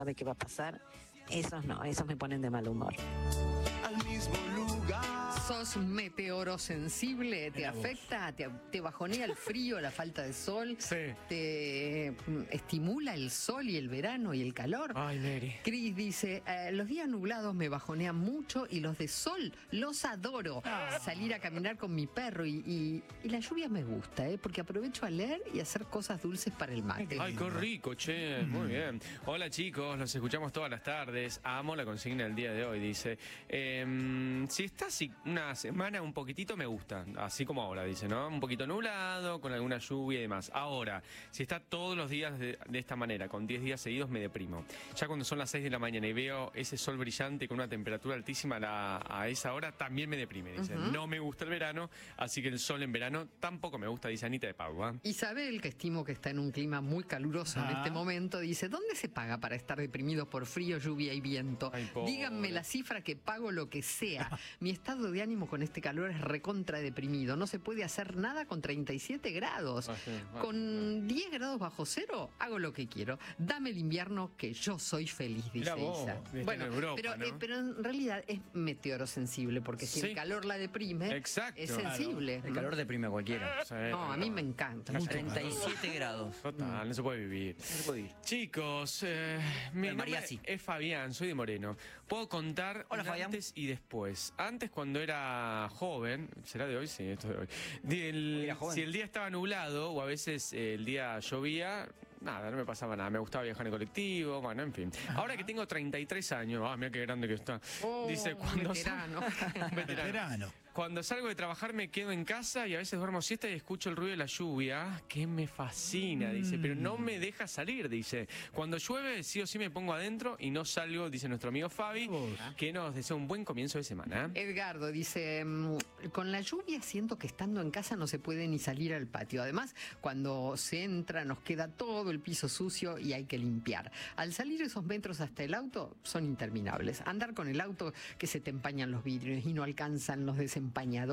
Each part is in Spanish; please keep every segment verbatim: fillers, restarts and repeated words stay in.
sabe qué va a pasar. Esos no, esos me ponen de mal humor. Al mismo lugar. ¿Sos meteorosensible? ¿Te afecta? ¿Te, te bajonea el frío, la falta de sol? Sí. ¿Te mm, estimula el sol y el verano y el calor? Ay, Mary. Cris dice, eh, los días nublados me bajonean mucho y los de sol los adoro. Ah. Salir a caminar con mi perro y, y, y la lluvia me gusta, ¿eh? Porque aprovecho a leer y hacer cosas dulces para el mate. Ay, qué rico, che. Muy bien. Hola, chicos. Los escuchamos todas las tardes. Amo la consigna del día de hoy. Dice, eh, si estás una semana un poquitito me gusta. Así como ahora, dice, ¿no? Un poquito nublado, con alguna lluvia y demás. Ahora, si está todos los días de, de esta manera, con diez días seguidos, me deprimo. Ya cuando son las seis de la mañana y veo ese sol brillante con una temperatura altísima a, la, a esa hora, también me deprime, dice. Uh-huh. No me gusta el verano, así que el sol en verano tampoco me gusta, dice Anita de Padua. Isabel, que estimo que está en un clima muy caluroso ah. en este momento, dice, ¿dónde se paga para estar deprimido por frío, lluvia y viento? Ay, díganme la cifra que pago lo que sea. Mi estado de ánimo con este calor es recontra deprimido. No se puede hacer nada con treinta y siete grados. Ah, sí, ah, con diez grados bajo cero hago lo que quiero. Dame el invierno que yo soy feliz, dice Isa. Bueno, Europa, pero, ¿no? eh, pero en realidad es meteorosensible, porque si sí. el calor la deprime, exacto, es sensible. Claro. El calor deprime a cualquiera. Sí, no, a mí me encanta. treinta y siete grados. Total, no se puede vivir. No se puede vivir. Chicos, eh, mi nombre sí. es Fabián, soy de Moreno. Puedo contar Hola, Fabián. Antes y después. Antes, cuando era joven, ¿será de hoy? Sí, esto es de hoy. El, si el día estaba nublado o a veces eh, el día llovía, nada, no me pasaba nada. Me gustaba viajar en colectivo, bueno, en fin. Ajá. Ahora que tengo treinta y tres años, ah, mira qué grande que está. Oh, dice, cuando veterano. Sal... veterano. veterano. Cuando salgo de trabajar me quedo en casa y a veces duermo siesta y escucho el ruido de la lluvia, que me fascina, mm. dice, pero no me deja salir, dice. Cuando llueve, sí o sí me pongo adentro y no salgo, dice nuestro amigo Fabi, oh. que nos desea un buen comienzo de semana. Edgardo dice, con la lluvia siento que estando en casa no se puede ni salir al patio. Además, cuando se entra nos queda todo el piso sucio y hay que limpiar. Al salir esos metros hasta el auto son interminables. Andar con el auto que se te empañan los vidrios y no alcanzan los desempañadores.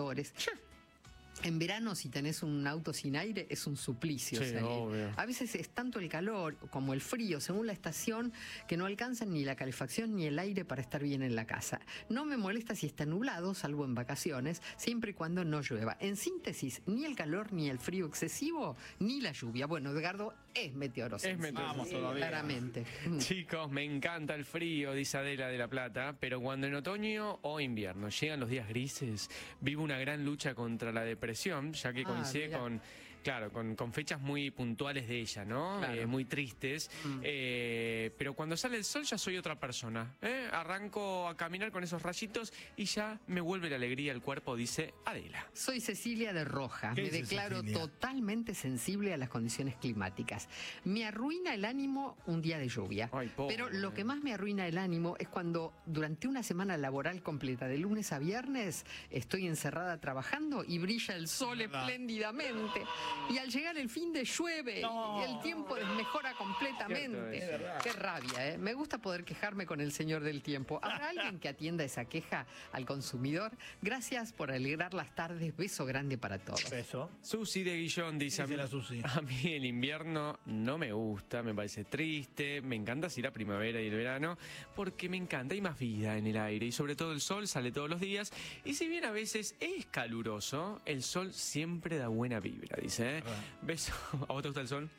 En verano, si tenés un auto sin aire, es un suplicio sí, salir. Obvio. A veces es tanto el calor como el frío, según la estación, que no alcanzan ni la calefacción ni el aire para estar bien en la casa. No me molesta si está nublado, salvo en vacaciones, siempre y cuando no llueva. En síntesis, ni el calor, ni el frío excesivo, ni la lluvia. Bueno, Edgardo es meteorosensible. Es meteorosensible. Sí, claramente. Chicos, me encanta el frío, dice Adela de La Plata, pero cuando en otoño o invierno llegan los días grises, vivo una gran lucha contra la depresión, ya que coincide ah, con, claro, con, con fechas muy puntuales de ella, ¿no? Claro. Eh, muy tristes. Mm. Eh, pero cuando sale el sol ya soy otra persona. ¿eh? Arranco a caminar con esos rayitos y ya me vuelve la alegría al cuerpo, dice Adela. Soy Cecilia de Roja. Me declaro Cecilia? totalmente sensible a las condiciones climáticas. Me arruina el ánimo un día de lluvia. Ay, pobre. Pero lo que más me arruina el ánimo es cuando durante una semana laboral completa, de lunes a viernes, estoy encerrada trabajando y brilla el sol espléndidamente. Y al llegar el fin de llueve no. y el tiempo desmejora completamente. Cierto, Qué rabia, ¿eh? Me gusta poder quejarme con el señor del tiempo. ¿Habrá alguien que atienda esa queja al consumidor? Gracias por alegrar las tardes. Beso grande para todos. Beso. Susi de Guillón dice, dice a, mí, Susi. a mí el invierno no me gusta, me parece triste, me encanta si la primavera y el verano, porque me encanta, hay más vida en el aire y sobre todo el sol sale todos los días y si bien a veces es caluroso, el sol siempre da buena vibra, dice. ¿eh? Beso. ¿A vos te gusta el sol?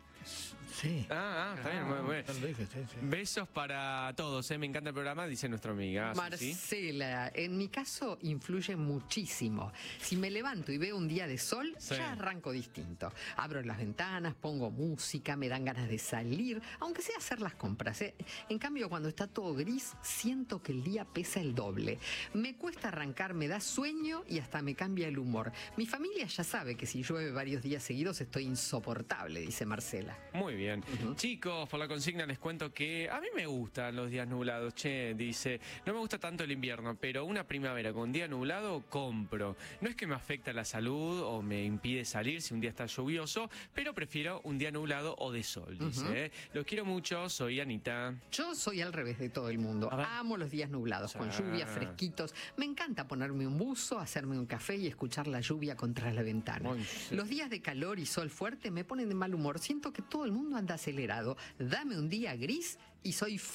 Sí. Ah, ah, está bien, muy bueno. Dije, sí, sí. Besos para todos, ¿eh? Me encanta el programa, dice nuestra amiga. Marcela, ¿sí? En mi caso influye muchísimo. Si me levanto y veo un día de sol, sí. ya arranco distinto. Abro las ventanas, pongo música, me dan ganas de salir, aunque sea hacer las compras, ¿eh? En cambio, cuando está todo gris, siento que el día pesa el doble. Me cuesta arrancar, me da sueño y hasta me cambia el humor. Mi familia ya sabe que si llueve varios días seguidos estoy insoportable, dice Marcela. Muy bien. Uh-huh. Chicos, por la consigna les cuento que a mí me gustan los días nublados. Che, dice, no me gusta tanto el invierno, pero una primavera con día nublado compro. No es que me afecta la salud o me impide salir si un día está lluvioso, pero prefiero un día nublado o de sol, dice. Uh-huh. ¿eh? Los quiero mucho, soy Anita. Yo soy al revés de todo el mundo. Amo los días nublados, con lluvia, fresquitos. Me encanta ponerme un buzo, hacerme un café y escuchar la lluvia contra la ventana. Ay, sí. Los días de calor y sol fuerte me ponen de mal humor. Siento que todo el mundo anda acelerado. Dame un día gris y soy